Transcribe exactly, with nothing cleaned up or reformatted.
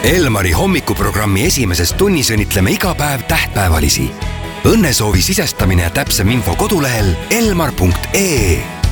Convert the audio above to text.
Elmari hommikuprogrammi esimeses tunnis õnnitleme iga päev tähtpäevalisi. Õnnesoovi sisestamine ja täpsem info kodulehel elmar punkt ee.